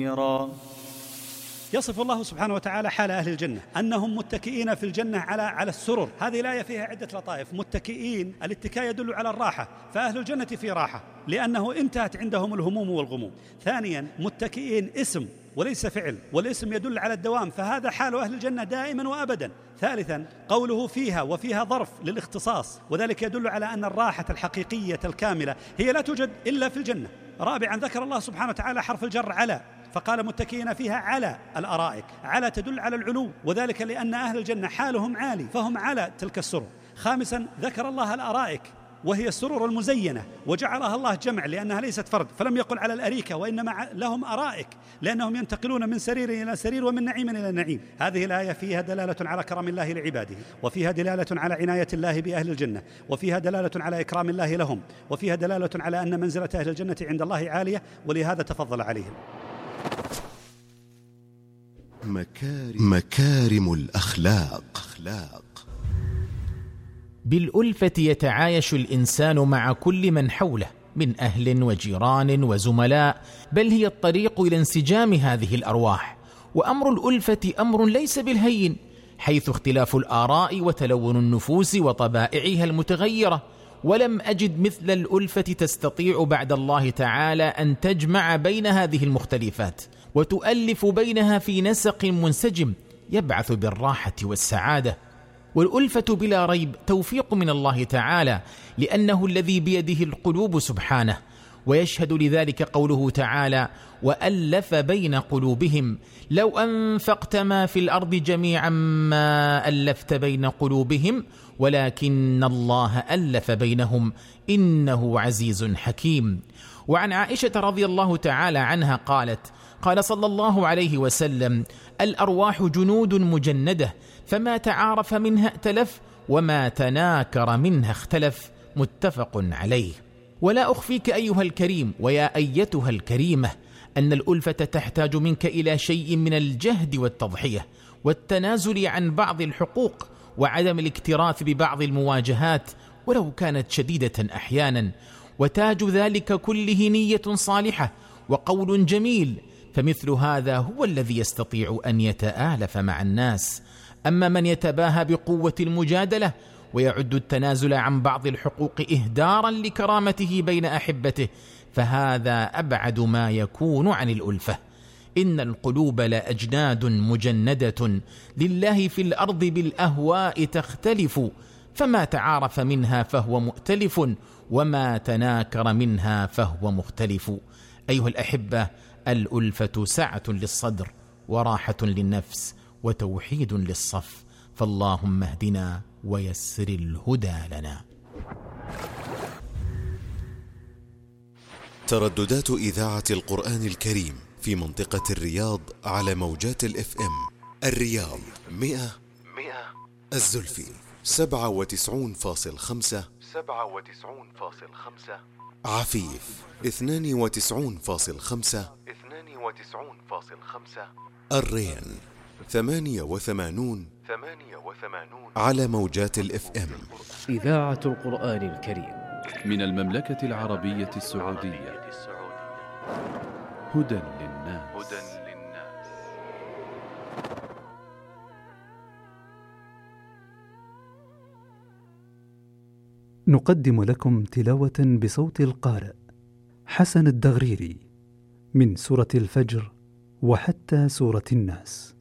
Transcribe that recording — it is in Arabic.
يصف الله سبحانه وتعالى حال أهل الجنة أنهم متكئين في الجنة على السرر. هذه الآية فيها عدة لطائف. متكئين، الاتكاء يدل على الراحة، فأهل الجنة في راحة لأنه انتهت عندهم الهموم والغموم. ثانيا، متكئين اسم وليس فعل، والاسم يدل على الدوام، فهذا حال أهل الجنة دائما وأبدا. ثالثا، قوله فيها وفيها ظرف للاختصاص، وذلك يدل على أن الراحة الحقيقية الكاملة هي لا توجد إلا في الجنة. رابعا، ذكر الله سبحانه وتعالى حرف الجر على، فقال متكئين فيها على الأرائك. على تدل على العلو، وذلك لأن أهل الجنة حالهم عالي فهم على تلك السرر. خامسا، ذكر الله الأرائك وهي السرور المزينة، وجعلها الله جمع لأنها ليست فرد، فلم يقل على الأريكة، وإنما لهم أرائك لأنهم ينتقلون من سرير إلى سرير ومن نعيم إلى نعيم. هذه الآية فيها دلالة على كرم الله لعباده، وفيها دلالة على عناية الله بأهل الجنة، وفيها دلالة على إكرام الله لهم، وفيها دلالة على أن منزلة أهل الجنة عند الله عالية، ولهذا تفضل عليهم. مكارم الأخلاق. بالألفة يتعايش الإنسان مع كل من حوله من أهل وجيران وزملاء، بل هي الطريق إلى انسجام هذه الأرواح. وأمر الألفة أمر ليس بالهين، حيث اختلاف الآراء وتلون النفوس وطبائعها المتغيرة. ولم أجد مثل الألفة تستطيع بعد الله تعالى أن تجمع بين هذه المختلفات وتؤلف بينها في نسق منسجم يبعث بالراحة والسعادة. والألفة بلا ريب توفيق من الله تعالى، لأنه الذي بيده القلوب سبحانه، ويشهد لذلك قوله تعالى: وألف بين قلوبهم لو أنفقت ما في الأرض جميعا ما ألفت بين قلوبهم ولكن الله ألف بينهم إنه عزيز حكيم. وعن عائشة رضي الله تعالى عنها قالت: قال صلى الله عليه وسلم: الأرواح جنود مجندة، فما تعارف منها ائتلف وما تناكر منها اختلف. متفق عليه. ولا أخفيك أيها الكريم ويا أيتها الكريمة أن الألفة تحتاج منك إلى شيء من الجهد والتضحية والتنازل عن بعض الحقوق وعدم الاكتراث ببعض المواجهات ولو كانت شديدة أحيانا. وتاج ذلك كله نية صالحة وقول جميل، فمثل هذا هو الذي يستطيع أن يتآلف مع الناس. أما من يتباهى بقوة المجادلة ويعد التنازل عن بعض الحقوق إهدارا لكرامته بين أحبته، فهذا أبعد ما يكون عن الألفة. إن القلوب لأجناد مجندة لله في الأرض بالأهواء تختلف، فما تعارف منها فهو مؤتلف وما تناكر منها فهو مختلف. أيها الأحبة، الألفة سعة للصدر وراحة للنفس وتوحيد للصف، فاللهم اهدنا ويسر الهدى لنا. ترددات إذاعة القرآن الكريم في منطقة الرياض على موجات الFM: الرياض 100، الزلفي 97.5، عفيف 92.5، الرين 88 على موجات الFM. إذاعة القرآن الكريم من المملكة العربية السعودية. هدى للناس. نقدم لكم تلاوة بصوت القارئ حسن الدغريري من سورة الفجر وحتى سورة الناس.